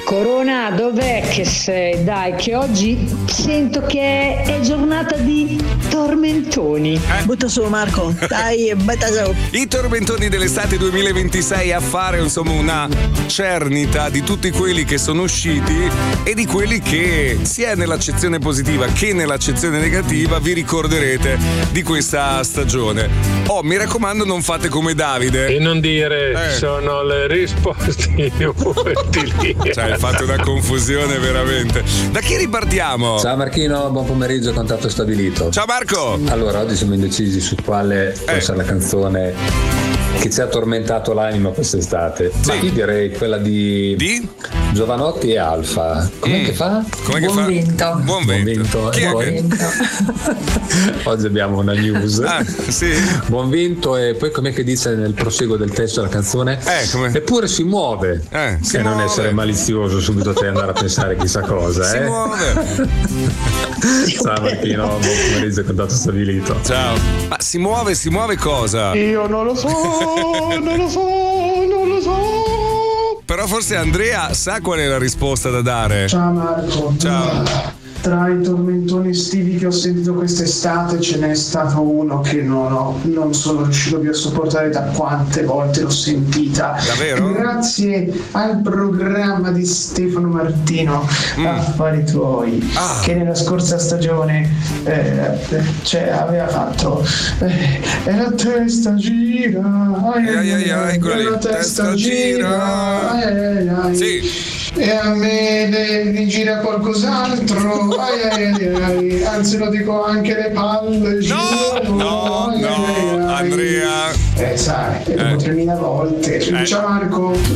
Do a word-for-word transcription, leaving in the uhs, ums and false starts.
Corona, dov'è che sei? Dai, che oggi sento che è giornata di tormentoni. Eh? Butta su Marco, dai, butta su. I tormentoni dell'estate duemilaventisei a fare insomma una cernita di tutti quelli che sono usciti e di quelli che sia nell'accezione positiva che nell'accezione negativa vi ricorderete di questa stagione. Oh, mi raccomando, non fate come Davide. E non dire eh. sono le risposte utili. Cioè, hai fatto una confusione veramente. Da chi ripartiamo? Ciao Marchino, buon pomeriggio, contatto stabilito. Ciao Marco. Allora, oggi siamo indecisi su quale eh. fosse la canzone che ci ha tormentato l'anima quest'estate. Sì. Ma io direi quella di, di? Giovanotti e Alfa. Com'è mm. che fa? Com'è Buon che fa? vento. Buon vento. Buon vento. Chi è Buon che... vento. Oggi abbiamo una news. Ah, sì. Buon vento, e poi com'è che dice nel proseguo del testo della canzone? Eh, come? Eppure si muove. Eh, si e muove. non essere malizioso subito te andare a pensare chissà cosa. Si eh? muove. Ciao Marchino, buon pomeriggio, contatto stabilito. Ciao. Ma si muove, si muove cosa? Io non lo so, non lo so, non lo so. Però forse Andrea sa qual è la risposta da dare. Ciao Marco. Ciao. Tra i tormentoni estivi che ho sentito quest'estate ce n'è stato uno che non, ho, non sono riuscito più a sopportare da quante volte l'ho sentita. Davvero? Grazie al programma di Stefano Martino, mm. Affari tuoi, ah. che nella scorsa stagione eh, cioè, aveva fatto eh, e la testa gira, ai, ai, ai, ai, e la testa, testa gira, gira. Ai, ai, ai. Sì. E a me mi gira qualcos'altro, ai, ai, ai, ai. Anzi lo dico anche le palle. No, no, ai, no, ai, ai. Andrea. Eh sai, eh. dopo tremila volte. Eh. Ciao Marco.